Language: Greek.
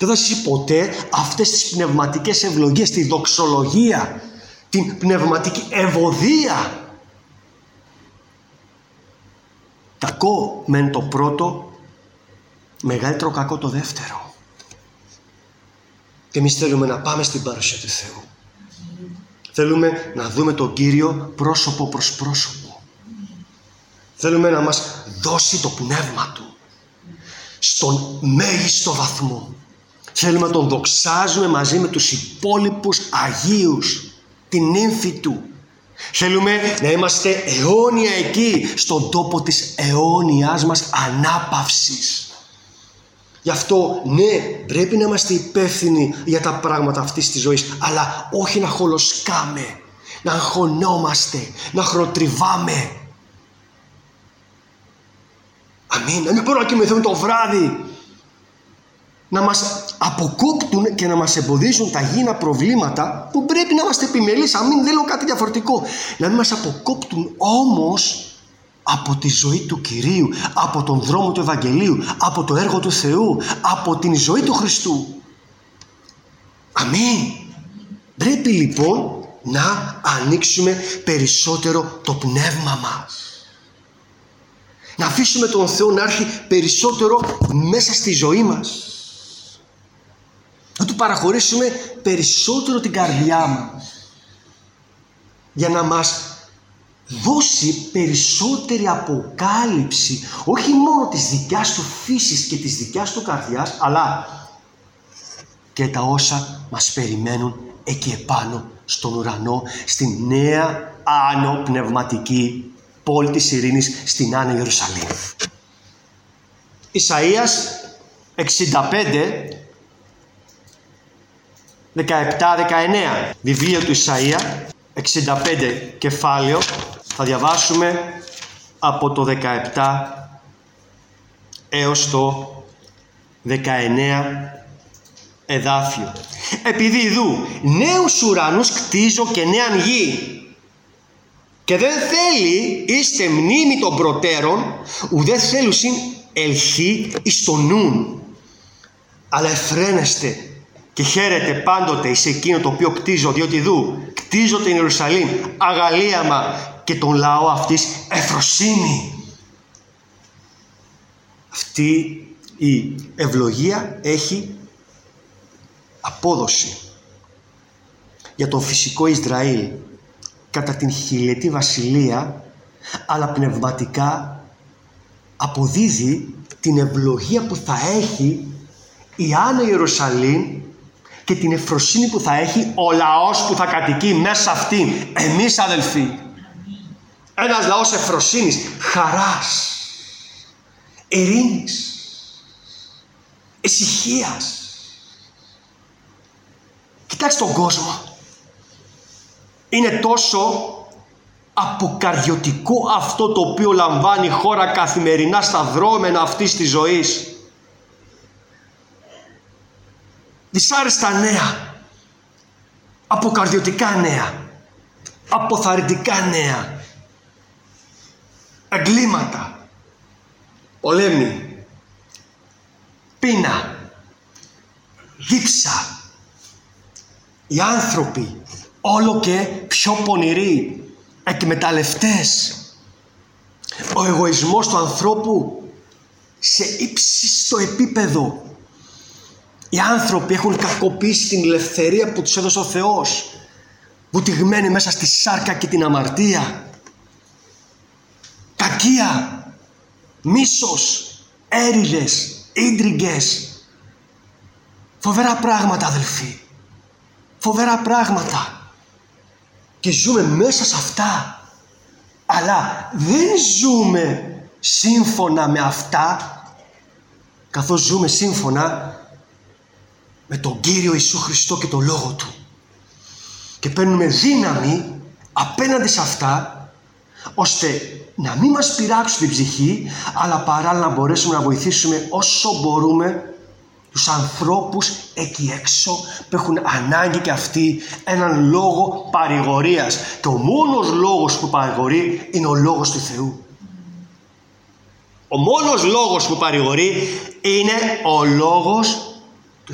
δεν θα ζήσει ποτέ αυτές τις πνευματικές ευλογίες, τη δοξολογία, την πνευματική ευωδία. Κακό μεν το πρώτο, μεγαλύτερο κακό το δεύτερο. Και εμείς θέλουμε να πάμε στην παρουσία του Θεού. Θέλουμε να δούμε τον Κύριο πρόσωπο προς πρόσωπο. Θέλουμε να μας δώσει το πνεύμα Του στον μέγιστο βαθμό. Θέλουμε να Τον δοξάζουμε μαζί με τους υπόλοιπους Αγίους, την ύμφη Του. Θέλουμε να είμαστε αιώνια εκεί, στον τόπο της αιώνιας μας ανάπαυσης. Γι' αυτό ναι, πρέπει να είμαστε υπεύθυνοι για τα πράγματα αυτής της ζωής, αλλά όχι να χολοσκάμε, να αγχωνόμαστε, να χρονοτριβάμε. Αμήν. Να μην μπορούμε να κοιμηθούμε το βράδυ, να μας αποκόπτουν και να μας εμποδίζουν τα γήινα προβλήματα που πρέπει να είμαστε επιμελείς. Αμήν, δεν λέω κάτι διαφορετικό. Να μην μας αποκόπτουν όμως από τη ζωή του Κυρίου, από τον δρόμο του Ευαγγελίου, από το έργο του Θεού, από την ζωή του Χριστού. Αμήν. Πρέπει λοιπόν να ανοίξουμε περισσότερο το πνεύμα μας. Να αφήσουμε τον Θεό να έρθει περισσότερο μέσα στη ζωή μας. Να Του παραχωρήσουμε περισσότερο την καρδιά μας. Για να μας δώσει περισσότερη αποκάλυψη, όχι μόνο της δικιάς Του φύσης και της δικιάς Του καρδιάς, αλλά και τα όσα μας περιμένουν εκεί επάνω στον ουρανό, στην νέα άνω πνευματική πόλη της ειρήνης, στην Άνω Ιερουσαλήμ. Ισαΐας 65, 17-19. Βιβλίο του Ισαΐα 65 κεφάλαιο. Θα διαβάσουμε από το 17 έως το 19 εδάφιο. Επειδή ιδού νέους ουρανούς κτίζω και νέαν γη, και δεν θέλει είστε μνήμη των προτέρων, ουδέ θέλουσιν ελχή εις το νουν, αλλά εφραίνεστε και χαίρετε πάντοτε εις εκείνο το οποίο κτίζω, διότι δου κτίζω την Ιερουσαλήμ αγαλίαμα και τον λαό αυτής ευφροσύνη. Αυτή η ευλογία έχει απόδοση για τον φυσικό Ισραήλ κατά την χιλιετή βασιλεία, αλλά πνευματικά αποδίδει την ευλογία που θα έχει η Άνω Ιερουσαλήμ και την ευφροσύνη που θα έχει ο λαός που θα κατοικεί μέσα αυτήν. Εμείς αδελφοί, ένας λαός ευφροσύνης, χαράς, ειρήνης, ησυχίας. Κοιτάξτε τον κόσμο. Είναι τόσο αποκαρδιωτικό αυτό το οποίο λαμβάνει η χώρα καθημερινά στα δρόμενα αυτής της ζωής. Δυσάρεστα νέα, αποκαρδιωτικά νέα, αποθαρρυντικά νέα, εγκλήματα, πολέμοι, πείνα, δίψα. Οι άνθρωποι όλο και πιο πονηροί, εκμεταλλευτές. Ο εγωισμός του ανθρώπου σε ύψιστο επίπεδο. Οι άνθρωποι έχουν κακοποιήσει την ελευθερία που τους έδωσε ο Θεός, βουτυγμένοι μέσα στη σάρκα και την αμαρτία. Κακία, μίσος, έρηδες, ίντριγκες. Φοβερά πράγματα αδελφοί. Φοβερά πράγματα. Και ζούμε μέσα σε αυτά. Αλλά δεν ζούμε σύμφωνα με αυτά, καθώς ζούμε σύμφωνα με τον Κύριο Ιησού Χριστό και τον Λόγο Του. Και παίρνουμε δύναμη απέναντι σε αυτά, ώστε να μην μας πειράξουν την ψυχή, αλλά παράλληλα να μπορέσουμε να βοηθήσουμε όσο μπορούμε τους ανθρώπους εκεί έξω που έχουν ανάγκη και αυτοί έναν λόγο παρηγορίας. Και ο μόνος λόγος που παρηγορεί είναι ο λόγος του Θεού. Ο μόνος λόγος που παρηγορεί είναι ο λόγος